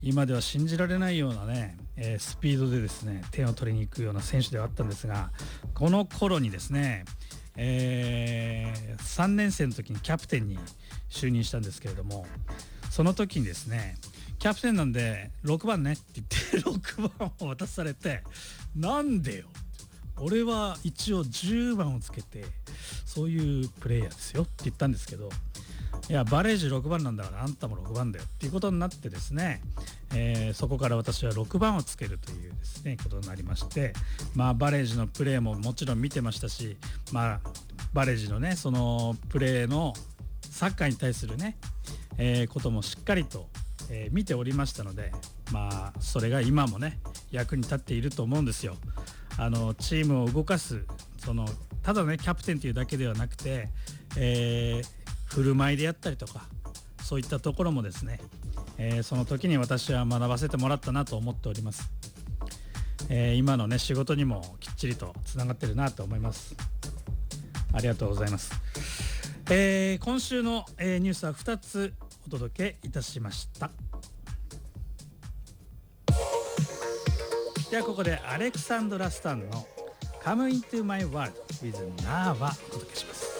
今では信じられないようなね、スピードでですね点を取りに行くような選手ではあったんですが、この頃にですね、3年生の時にキャプテンに就任したんですけれども、その時にですねキャプテンなんで6番ねって言って6番を渡されて、なんでよ、俺は一応10番をつけてそういうプレイヤーですよって言ったんですけど、いやバレージ6番なんだからあんたも6番だよっていうことになってですね、そこから私は6番をつけるというですねことになりまして、バレージのプレーももちろん見てましたし、バレージのねそのプレーのサッカーに対するね、こともしっかりと、見ておりましたので、それが今もね役に立っていると思うんですよ。チームを動かす、ただねキャプテンというだけではなくて、振る舞いであったりとか、そういったところもですね、その時に私は学ばせてもらったなと思っております。今のね仕事にもきっちりとつながってるなと思います。ありがとうございます。今週の、ニュースは2つお届けいたしました。ではここでアレクサンドラ・スタンの Come into my world with Nava お届けします。